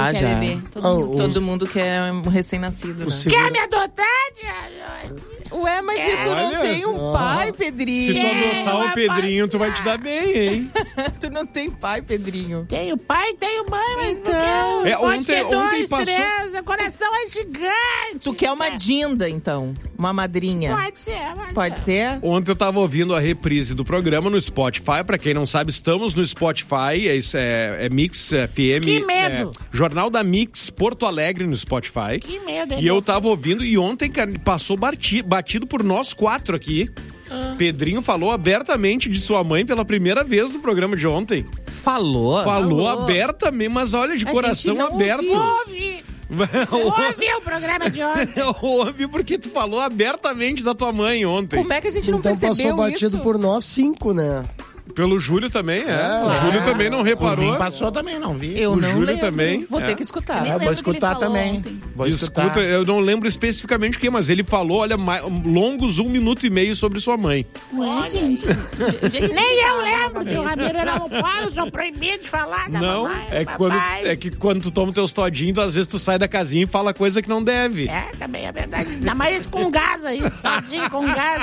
mundo quer já. bebê. Todo mundo quer um recém-nascido, né? Quer me adotar, Ué, mas e tu não tem um pai, Pedrinho? Se tu adotar o Pedrinho, tu vai te dar bem, hein? Tu não tem pai, Pedrinho. Tenho pai, tenho mãe, mas Então. não pode ter ontem 2, passou... 3, o coração é gigante. Tu quer uma dinda, então? Uma madrinha? Pode ser, Pode ser? Ontem eu tava ouvindo a reprise do programa no Spotify. Pra quem não sabe, estamos no Spotify. É Mix FM. Que medo! Jornal da Mix Porto Alegre no Spotify. Que medo, hein? E eu tava ouvindo e ontem, cara, passou batido por nós 4 aqui. Pedrinho falou abertamente de sua mãe pela primeira vez no programa de ontem. Falou abertamente, mas olha, de coração aberto. Ouvi o programa de ontem. Ouvi porque tu falou abertamente da tua mãe ontem. Como é que a gente não Então percebeu passou batido isso? por nós 5, né? Pelo Júlio também, O Júlio também não reparou. Passou também, não vi. Eu O não Júlio lembro. também, Vou ter que escutar. Nem Vou lembro escutar que ele falou também. ontem. Vou escutar. Escuta, eu não lembro especificamente o que, mas ele falou, olha, longos 1 minuto e meio sobre sua mãe. Ué, gente. Nem eu lembro que o Ramiro não fala, sou proibido de falar da Não, mamãe, é que quando tu toma teus todinhos, às vezes tu sai da casinha e fala coisa que não deve. É, também é verdade. Ainda mais com gás aí, todinho com gás.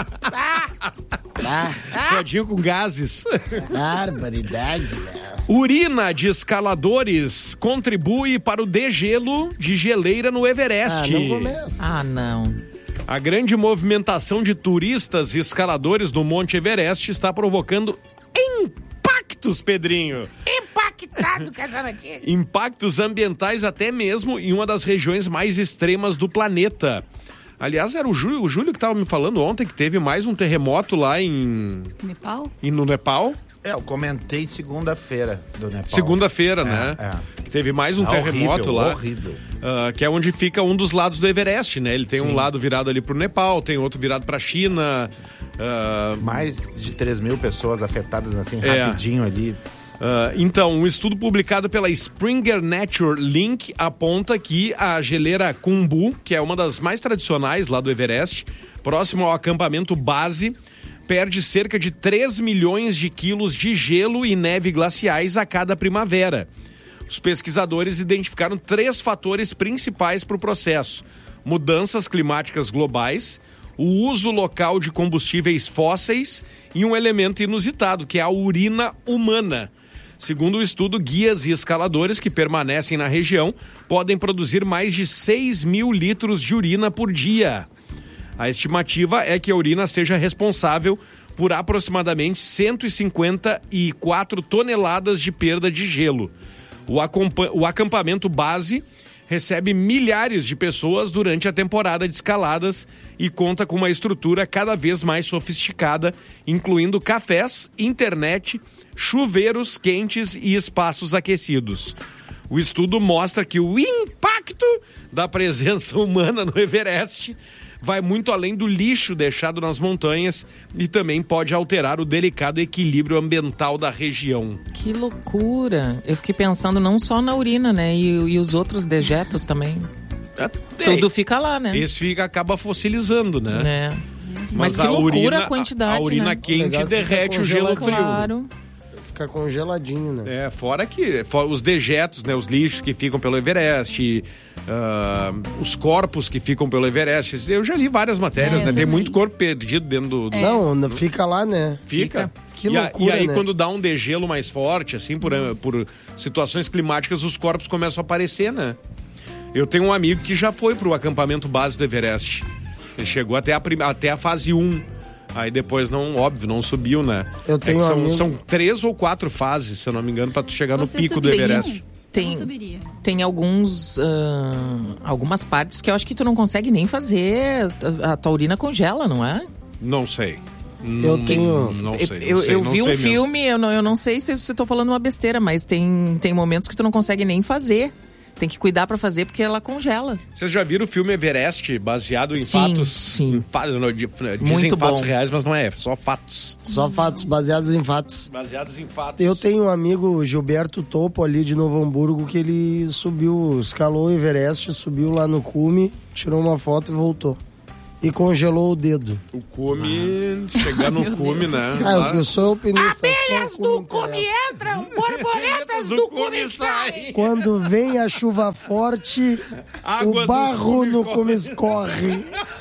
Todinho com gases. Barbaridade, velho. Urina de escaladores contribui para o degelo de geleira no Everest. Não começa. Ah, não. A grande movimentação de turistas e escaladores do Monte Everest está provocando impactos, Pedrinho. Impactado com essa notícia. Impactos ambientais até mesmo em uma das regiões mais extremas do planeta. Aliás, era o Júlio que estava me falando ontem que teve mais um terremoto lá Nepal? no Nepal. Eu comentei segunda-feira do Nepal. Segunda-feira, né? Que teve mais um terremoto horrível, lá. Horrível. Que é onde fica um dos lados do Everest, né? Ele tem um lado virado ali pro Nepal, tem outro virado pra China. Mais de 3 mil pessoas afetadas assim, rapidinho ali. Então, um estudo publicado pela Springer Nature Link aponta que a geleira Khumbu, que é uma das mais tradicionais lá do Everest, próximo ao acampamento base, perde cerca de 3 milhões de quilos de gelo e neve glaciais a cada primavera. Os pesquisadores identificaram 3 fatores principais para o processo: mudanças climáticas globais, o uso local de combustíveis fósseis e um elemento inusitado, que é a urina humana. Segundo o estudo, guias e escaladores que permanecem na região podem produzir mais de 6 mil litros de urina por dia. A estimativa é que a urina seja responsável por aproximadamente 154 toneladas de perda de gelo. O acampamento base recebe milhares de pessoas durante a temporada de escaladas e conta com uma estrutura cada vez mais sofisticada, incluindo cafés, internet, chuveiros quentes e espaços aquecidos. O estudo mostra que o impacto da presença humana no Everest vai muito além do lixo deixado nas montanhas e também pode alterar o delicado equilíbrio ambiental da região. Que loucura. Eu fiquei pensando não só na urina, né? E os outros dejetos também. Tudo fica lá, né? Esse acaba fossilizando, né? Mas que loucura a quantidade, a urina né? quente derrete o gelo frio. Claro. Fica congeladinho, né? Fora os dejetos, né? Os lixos que ficam pelo Everest, os corpos que ficam pelo Everest. Eu já li várias matérias, né? Tem muito corpo perdido dentro do... Não, fica lá, né? Fica. Que loucura, e aí, né? quando dá um degelo mais forte, assim, por situações climáticas, os corpos começam a aparecer, né? Eu tenho um amigo que já foi pro acampamento base do Everest. Ele chegou até a fase 1. Aí depois não subiu, né? Eu tenho são 3 ou 4 fases, se eu não me engano, pra tu chegar no pico do Everest. Tem algumas partes que eu acho que tu não consegue nem fazer. A tua urina congela, não é? Não sei. Eu tenho... Não sei. Eu vi um filme, eu não sei se eu tô falando uma besteira, mas tem momentos que tu não consegue nem fazer. Tem que cuidar pra fazer porque ela congela. Vocês já viram o filme Everest, baseado em fatos? Sim. Dizem Muito fatos bom. reais, mas não é só fatos. Só fatos, baseados em fatos. Baseados em fatos. Eu tenho um amigo, Gilberto Topo, ali de Novo Hamburgo, que ele escalou o Everest, subiu lá no cume, tirou uma foto e voltou. e congelou o dedo. O cume, chegar no cume, né? Eu sou alpinista. Abelhas do cume entram, borboletas do cume saem. Quando vem a chuva forte, o barro no cume escorre.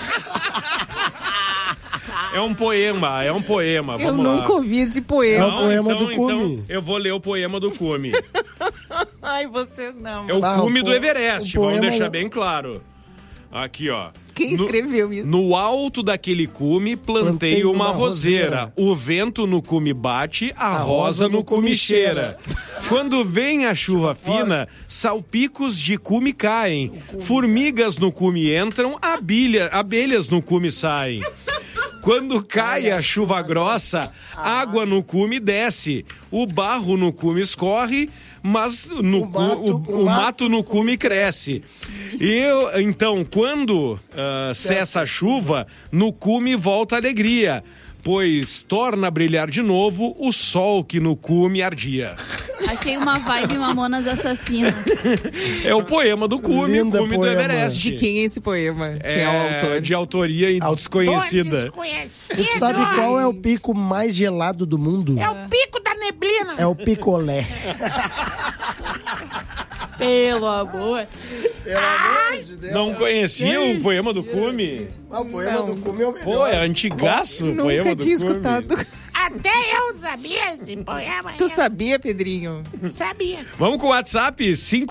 É um poema. Vamos eu nunca ouvi esse poema. É o poema do cume. Então, eu vou ler o poema do cume. Ai, vocês não. É o cume do Everest, vamos deixar bem claro. Aqui, ó. Quem escreveu isso? No alto daquele cume plantei uma roseira. O vento no cume bate, a rosa no cume cheira. Quando vem a chuva fina, salpicos de cume caem. Formigas no cume entram, abelhas no cume saem. Quando cai a chuva grossa, água no cume desce. O barro no cume escorre, mas o mato no cume cresce. Então, quando cessa a chuva, no cume volta a alegria, pois torna a brilhar de novo o sol que no cume ardia. Achei uma vibe Mamonas Assassinas. É o poema do cume, o cume do Everest. De quem é esse poema? Quem é o autor? De autoria desconhecida. Tu sabe qual é o pico mais gelado do mundo? É o pico da neblina. É o picolé. Pelo amor. Pelo amor de Deus. Não conhecia o poema do cume? O poema do cume é o melhor. Pô, é antigaço o poema do cume. Nunca tinha escutado. Até eu sabia esse poema. Tu sabia, Pedrinho? Sabia. Vamos com o WhatsApp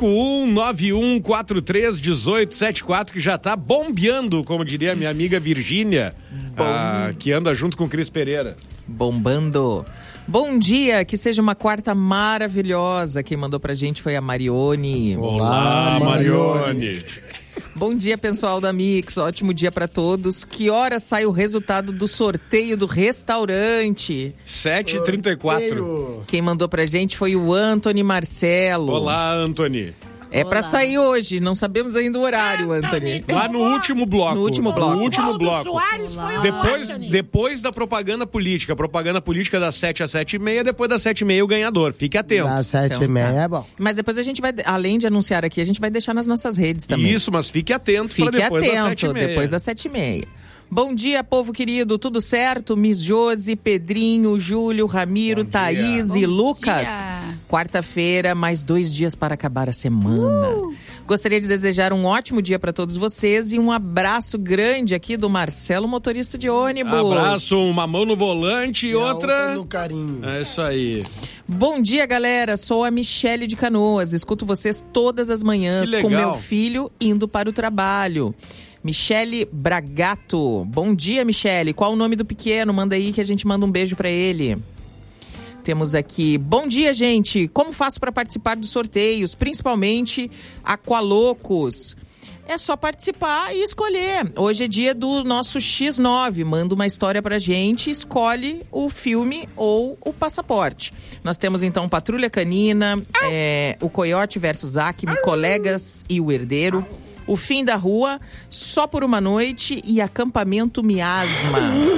5191431874, que já tá bombeando, como diria minha amiga Virgínia, que anda junto com o Cris Pereira. Bombando. Bom dia, que seja uma quarta maravilhosa. Quem mandou pra gente foi a Marione. Olá, Marione. Bom dia, pessoal da Mix. Ótimo dia pra todos. Que hora sai o resultado do sorteio do restaurante? 7h34. Quem mandou pra gente foi o Anthony Marcelo. Olá, Anthony. É pra sair hoje, não sabemos ainda o horário, Anthony. Lá no último bloco. No último bloco. No último bloco. Soares foi o Depois da propaganda política. Propaganda política das 7 às 7h30, depois das 7h30 o ganhador. Fique atento. Das 7h30 é bom. Mas depois a gente vai, além de anunciar aqui, a gente vai deixar nas nossas redes também. Isso, mas fique atento para depois das 7h30. Depois das 7h30. Bom dia, povo querido, tudo certo? Miss Josi, Pedrinho, Júlio, Ramiro, Thaís e Lucas. Quarta-feira, mais 2 dias para acabar a semana. Gostaria de desejar um ótimo dia para todos vocês e um abraço grande aqui do Marcelo, motorista de ônibus. Abraço, uma mão no volante e outra no carinho. É isso aí. Bom dia, galera. Sou a Michele de Canoas. Escuto vocês todas as manhãs com meu filho indo para o trabalho. Michele Bragato. Bom dia, Michele. Qual o nome do pequeno? Manda aí que a gente manda um beijo pra ele. Temos aqui. Bom dia, gente. Como faço para participar dos sorteios? Principalmente Aqualocos. É só participar e escolher. Hoje é dia do nosso X9. Manda uma história pra gente, escolhe o filme ou o passaporte. Nós temos então Patrulha Canina, o Coiote versus Acme, Colegas e o Herdeiro, O Fim da Rua, Só por uma Noite e Acampamento Miasma.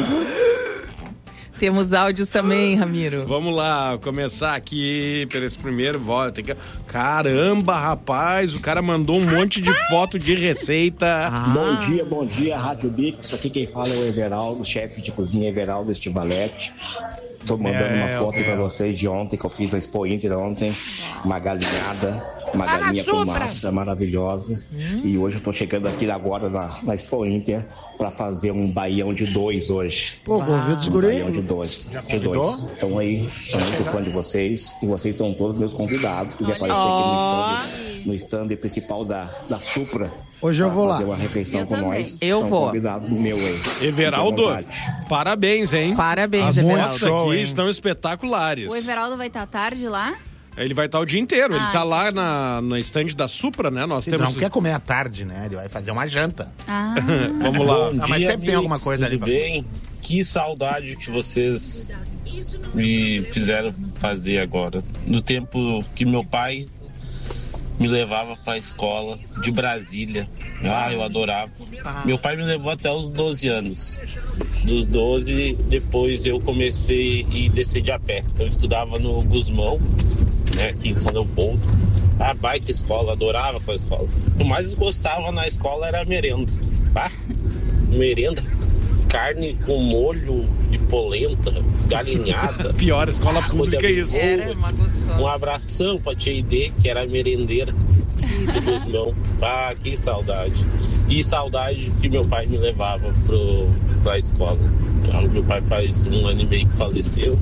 Temos áudios também, Ramiro. Vamos lá, começar aqui por esse primeiro voto. Caramba, rapaz, o cara mandou um monte de foto de receita. Bom dia, Rádio Bix. Aqui quem fala é o Everaldo, chefe de cozinha Everaldo Estivalete. Tô mandando uma foto pra vocês de ontem, que eu fiz a Expo Inter ontem. Uma galinhada, uma galinha com massa maravilhosa. E hoje eu tô chegando aqui agora na Expo Inter pra fazer um baião de 2 hoje. Pô, convido os guri. Baião de 2. Então aí, sou muito fã de vocês. E vocês estão todos meus convidados. Se quiser aparecer aqui no stand principal da Supra. Hoje eu vou lá. Fazer uma refeição com nós. Eu vou. Convidado do meu aí. Everaldo, parabéns, hein? Parabéns, As Everaldo. fotos aqui estão espetaculares. O Everaldo vai estar tarde lá? Ele vai estar o dia inteiro. Ele tá lá na estande da Supra, né? Nós temos... Não quer comer à tarde, né? Ele vai fazer uma janta. Vamos lá. Não, mas sempre tem alguma coisa ali. Bem, que saudade que vocês me fizeram fazer agora. No tempo que meu pai me levava para a escola de Brasília. Eu adorava. Meu pai me levou até os 12 anos. Dos 12, depois eu comecei a descer de a pé. Eu estudava no Gusmão, né, aqui em São Leopoldo. A baita escola, adorava aquela escola. O que mais gostava na escola era a merenda. merenda, carne com molho e polenta, galinhada. Pior, escola pública é isso. Era uma gostosa. Um abração pra Tia Ide, que era a merendeira do Guzmão. Ah, que saudade. E saudade que meu pai me levava pra escola. Meu pai faz 1 ano e meio que faleceu.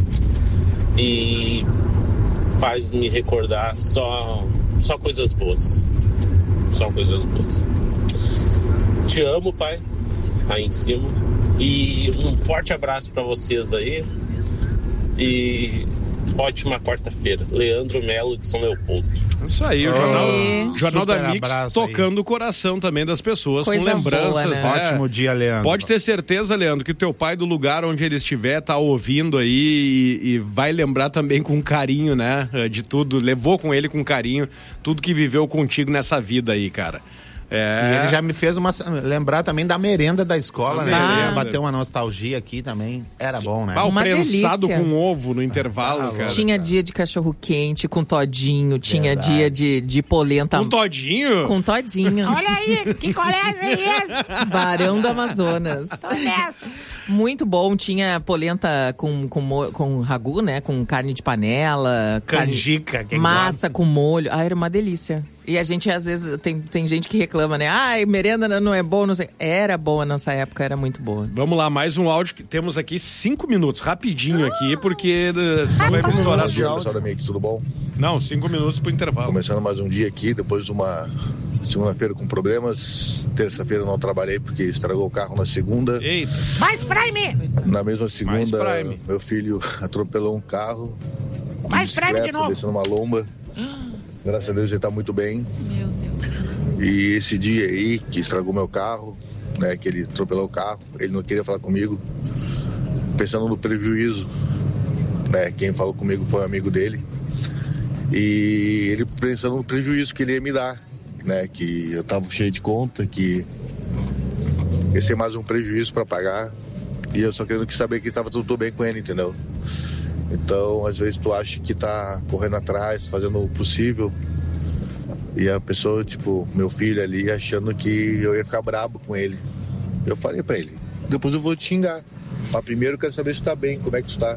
E faz me recordar só coisas boas. Só coisas boas. Te amo, pai. Aí em cima. E um forte abraço pra vocês aí. E ótima quarta-feira. Leandro Melo de São Leopoldo. Isso aí, o Jornal da Mix tocando o coração também das pessoas, coisa com lembranças, boa, né? Ótimo dia, Leandro. Pode ter certeza, Leandro, que o teu pai, do lugar onde ele estiver, tá ouvindo aí e vai lembrar também com carinho, né? De tudo, levou com ele com carinho tudo que viveu contigo nessa vida aí, cara. E ele já me fez lembrar também da merenda da escola, né? Merenda. Bateu uma nostalgia aqui também. Era bom, né? O Uma prensado delícia. com ovo no intervalo, cara. Tinha dia de cachorro quente com todinho, tinha dia de polenta. Com todinho? Com todinho. Olha aí, que colégio é esse? Barão do Amazonas. Tô nessa. Muito bom, tinha polenta com ragu, né? Com carne de panela. Canjica. quem Massa com molho. Ah, era uma delícia. E a gente, às vezes, tem gente que reclama, né? Ai, merenda não é bom, não sei. Era boa nessa época, era muito boa. Vamos lá, mais um áudio que temos aqui 5 minutos, rapidinho aqui, porque senão vai estourar Bom dia, pessoal da Mix, tudo bom? Não, 5 minutos pro intervalo. Começando mais um dia aqui, depois de uma segunda-feira com problemas. Terça-feira eu não trabalhei porque estragou o carro na segunda. Eita. Mais Prime! Na mesma segunda, Prime. meu filho atropelou um carro. Mais Prime de novo. Descendo uma lomba. Graças a Deus ele tá muito bem. Meu Deus. E esse dia aí que estragou meu carro, né, que ele atropelou o carro, ele não queria falar comigo, pensando no prejuízo, né, quem falou comigo foi um amigo dele, e ele pensando no prejuízo que ele ia me dar, né, que eu tava cheio de conta, que ia ser mais um prejuízo para pagar, e eu só querendo saber que estava tudo bem com ele, entendeu? Então, às vezes tu acha que tá correndo atrás, fazendo o possível, e a pessoa, tipo, meu filho ali, achando que eu ia ficar brabo com ele. Eu falei pra ele, depois eu vou te xingar, mas primeiro eu quero saber se tu tá bem, como é que tu tá.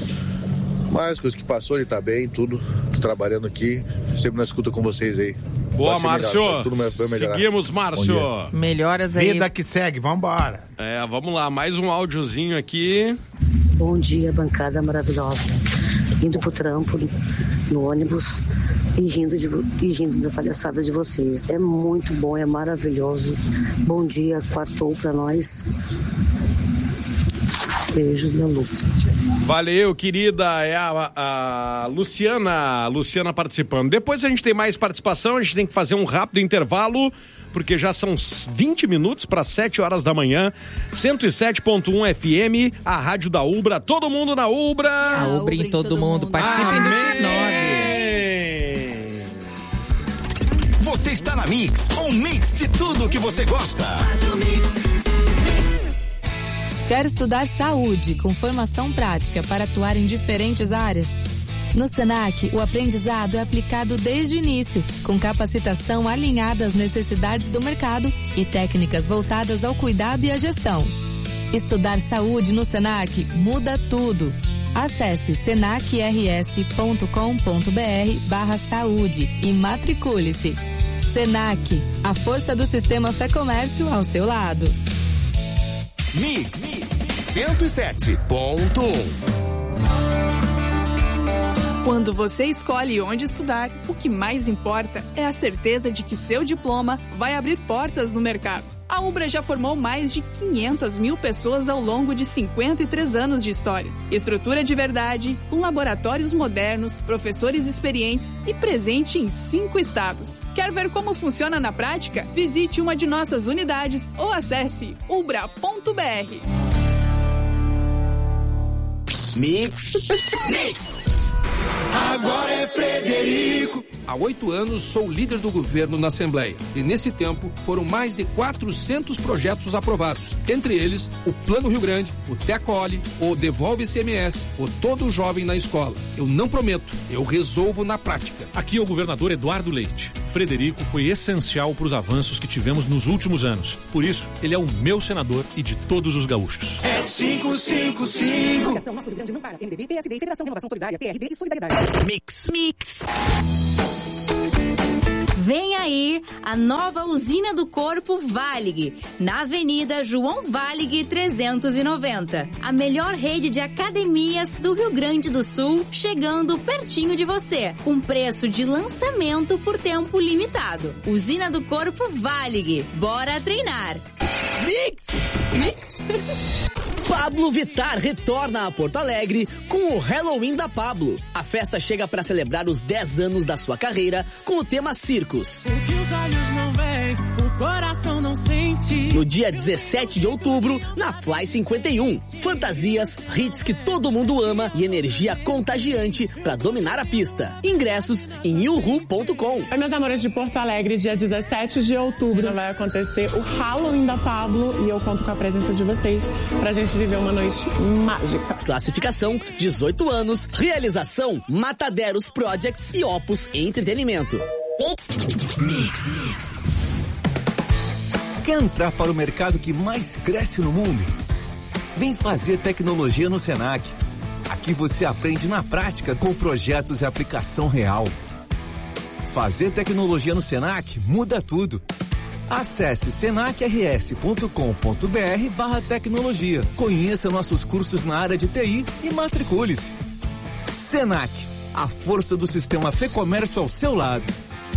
Mas coisas que passou, ele tá bem, tudo, tô trabalhando aqui, sempre na escuta com vocês aí. Boa, Márcio. Melhor, tudo vai melhorar. Seguimos, Márcio. Melhoras aí. Vida que segue, vambora. Vamos lá, mais um áudiozinho aqui. Bom dia, bancada maravilhosa. Indo pro trampo, no ônibus e rindo da palhaçada de vocês. É muito bom, é maravilhoso. Bom dia, quartou pra nós. Beijos, meu Lu. Valeu, querida. É a Luciana participando. Depois a gente tem mais participação, a gente tem que fazer um rápido intervalo, porque já são 20 minutos para 7 horas da manhã. 107.1 FM, a rádio da Ubra. Todo mundo na Ubra. A Ubra em todo mundo. Participem do X9. Você está na Mix, um mix de tudo que você gosta. Quer estudar saúde com formação prática para atuar em diferentes áreas? No Senac, o aprendizado é aplicado desde o início, com capacitação alinhada às necessidades do mercado e técnicas voltadas ao cuidado e à gestão. Estudar saúde no Senac muda tudo. Acesse senacrs.com.br/saúde e matricule-se. Senac, a força do sistema Fé Comércio ao seu lado. Mix 107.1. Quando você escolhe onde estudar, o que mais importa é a certeza de que seu diploma vai abrir portas no mercado. A Ubra já formou mais de 500 mil pessoas ao longo de 53 anos de história. Estrutura de verdade, com laboratórios modernos, professores experientes e presente em 5 estados. Quer ver como funciona na prática? Visite uma de nossas unidades ou acesse ubra.br. Mix. agora é Frederico. Há 8 anos sou líder do governo na Assembleia e nesse tempo foram mais de 400 projetos aprovados. Entre eles, o Plano Rio Grande, o Tecole, o Devolve ICMS, o Todo Jovem na Escola. Eu não prometo, eu resolvo na prática. Aqui é o governador Eduardo Leite. Frederico foi essencial para os avanços que tivemos nos últimos anos. Por isso, ele é o meu senador e de todos os gaúchos. É 555. Nosso Rio Grande não para. MDB, PSD, Federação de Renovação Solidária, PRD e Solidariedade. Mix. Vem aí a nova usina do corpo Valig, na Avenida João Valig 390. A melhor rede de academias do Rio Grande do Sul, chegando pertinho de você, com preço de lançamento por tempo limitado. Usina do corpo Valig, bora treinar. Mix! Pablo Vittar retorna a Porto Alegre com o Halloween da Pablo. A festa chega para celebrar os 10 anos da sua carreira com o tema Circos. O que os olhos não veem, o coração não sente. No dia 17 de outubro, na Fly 51. Fantasias, hits que todo mundo ama e energia contagiante para dominar a pista. Ingressos em uhu.com. Oi, meus amores de Porto Alegre, dia 17 de outubro vai acontecer o Halloween da Pablo e eu conto com a presença de vocês pra gente viver uma noite mágica. Classificação 18 anos, realização Mataderos Projects e Opus Entretenimento. Mix. Quer entrar para o mercado que mais cresce no mundo? Vem fazer tecnologia no Senac. Aqui você aprende na prática com projetos e aplicação real. Fazer tecnologia no Senac muda tudo. Acesse senacrs.com.br/tecnologia. Conheça nossos cursos na área de TI e matricule-se. Senac, a força do sistema Fê Comércio ao seu lado.